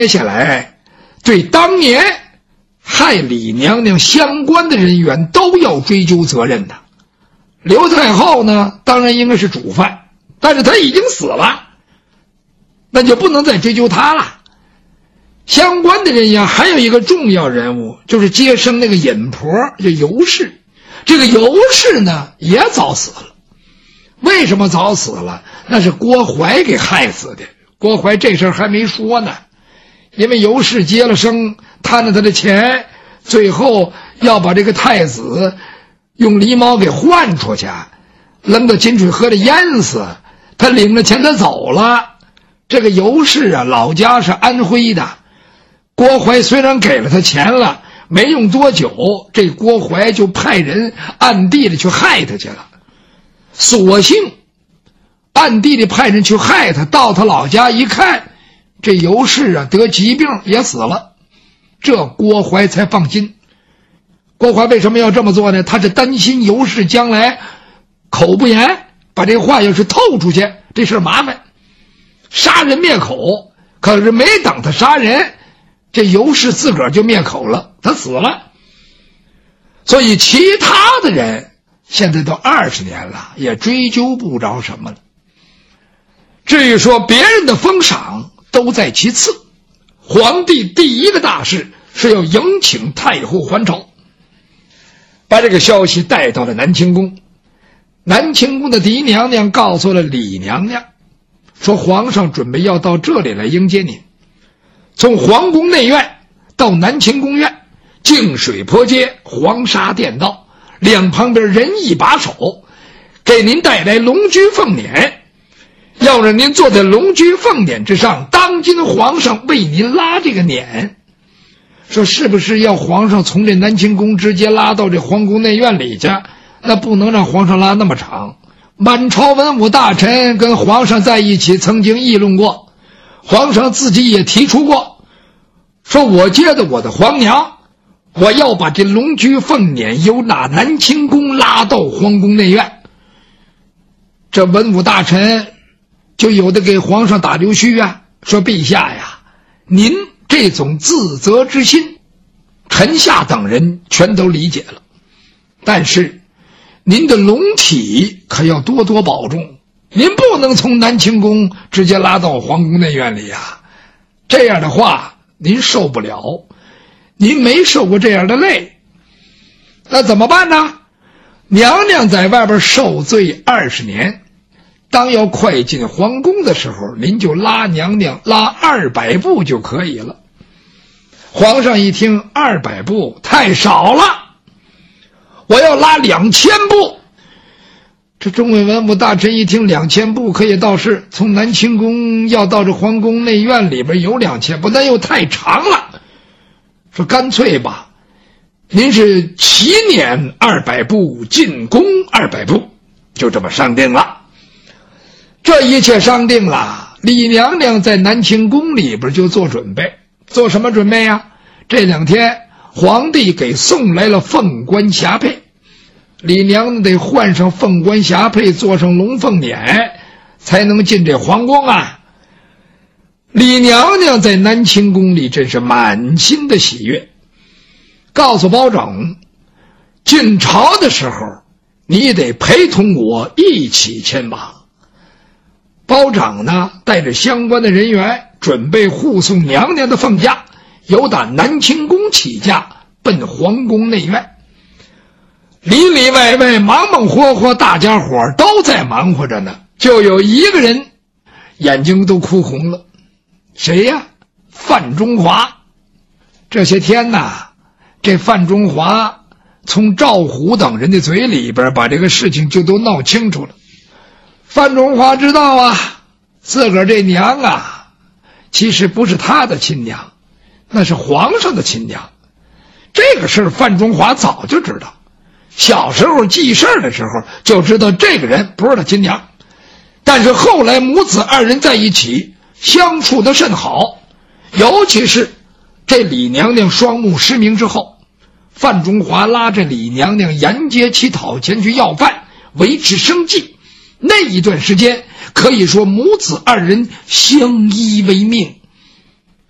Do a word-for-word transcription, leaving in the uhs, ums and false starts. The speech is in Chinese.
接下来对当年害李娘娘相关的人员都要追究责任的。刘太后呢，当然应该是主犯，但是她已经死了，那就不能再追究她了。相关的人员还有一个重要人物，就是接生那个尹婆，就尤氏。这个尤氏呢也早死了。为什么早死了？那是郭槐给害死的。郭槐这事儿还没说呢，因为尤氏接了生，贪了他的钱，最后要把这个太子用狸猫给换出去，扔到金水河里淹死。他领着钱他走了。这个尤氏啊，老家是安徽的。郭槐虽然给了他钱了，没用多久，这郭槐就派人暗地里去害他去了。所幸暗地里派人去害他，到他老家一看，这尤氏啊得疾病也死了，这郭槐才放心。郭槐为什么要这么做呢？他是担心尤氏将来口不严，把这话要是透出去，这事麻烦，杀人灭口。可是没等他杀人，这尤氏自个儿就灭口了，他死了。所以其他的人现在都二十年了，也追究不着什么了。至于说别人的封赏都在其次，皇帝第一个大事是要迎请太后还朝。把这个消息带到了南清宫，南清宫的嫡娘娘告诉了李娘娘，说皇上准备要到这里来迎接您。从皇宫内院到南清宫院，净水坡街、黄沙殿道两旁边人一把手，给您带来龙驹凤辇，要让您坐在龙驹凤辇之上，当今皇上为您拉这个辇。说是不是要皇上从这南清宫直接拉到这皇宫内院里去？那不能让皇上拉那么长。满朝文武大臣跟皇上在一起曾经议论过，皇上自己也提出过，说我接着我的皇娘，我要把这龙驹凤辇由那南清宫拉到皇宫内院。这文武大臣就有的给皇上打溜须啊，说陛下呀，您这种自责之心，臣下等人全都理解了，但是您的龙体可要多多保重，您不能从南清宫直接拉到皇宫内院里呀，这样的话您受不了，您没受过这样的累。那怎么办呢？娘娘在外边受罪二十年，当要快进皇宫的时候，您就拉娘娘拉二百步就可以了。皇上一听二百步太少了，我要拉两千步。这中文文武大臣一听两千步可以到是，从南清宫要到这皇宫内院里边有两千步，那又太长了。说干脆吧，您是起辇二百步，进宫二百步，就这么商定了。这一切商定了，李娘娘在南清宫里边就做准备。做什么准备呀？这两天皇帝给送来了凤冠霞帔，李娘娘得换上凤冠霞帔，坐上龙凤辇，才能进这皇宫啊。李娘娘在南清宫里真是满心的喜悦，告诉包拯，进朝的时候你得陪同我一起前往。包拯呢，带着相关的人员准备护送娘娘的凤驾，由打南清宫起驾，奔皇宫内院。里里外外忙忙活活，大家伙都在忙活着呢，就有一个人眼睛都哭红了。谁呀？范中华。这些天呐，这范中华从赵虎等人的嘴里边把这个事情就都闹清楚了。范中华知道啊，自个儿这娘啊其实不是他的亲娘，那是皇上的亲娘。这个事儿范中华早就知道，小时候记事儿的时候就知道这个人不是他亲娘。但是后来母子二人在一起相处得甚好，尤其是这李娘娘双目失明之后，范中华拉着李娘娘沿街乞讨，前去要饭维持生计。那一段时间可以说母子二人相依为命。